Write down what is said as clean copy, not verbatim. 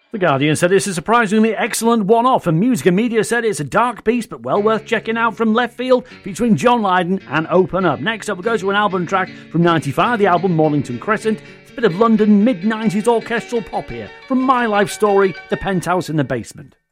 The Guardian said it's a surprisingly excellent one-off, and Music and Media said it's a dark piece but well worth checking out from left field, featuring John Lydon and Open Up. Next up, we'll go to an album track from '95, the album Mornington Crescent. It's a bit of London mid-90s orchestral pop here from My Life Story, The Penthouse in the Basement.